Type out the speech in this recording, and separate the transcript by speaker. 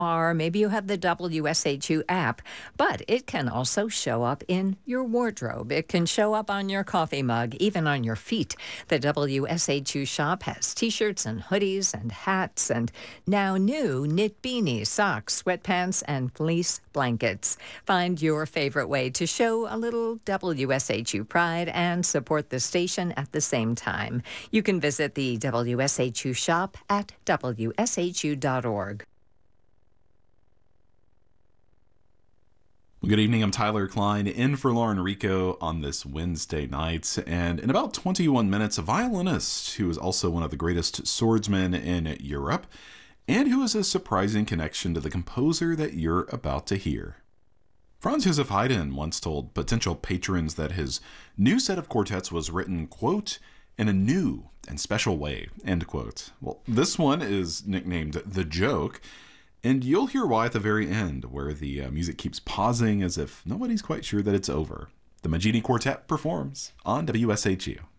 Speaker 1: Or maybe you have the WSHU app, but it can also show up in your wardrobe. It can show up on your coffee mug, even on your feet. The WSHU shop has t-shirts and hoodies and hats and now new knit beanies, socks, sweatpants, and fleece blankets. Find your favorite way to show a little WSHU pride and support the station at the same time. You can visit the WSHU shop at WSHU.org.
Speaker 2: Well, good evening. I'm Tyler Klein in for Lauren Rico on this Wednesday night. And in about 21 minutes, a violinist who is also one of the greatest swordsmen in Europe and who has a surprising connection to the composer that you're about to hear. Franz Josef Haydn once told potential patrons that his new set of quartets was written, quote, in a new and special way, end quote. Well, this one is nicknamed The Joke, and you'll hear why at the very end, where the music keeps pausing as if nobody's quite sure that it's over. The Maggini Quartet performs on WSHU.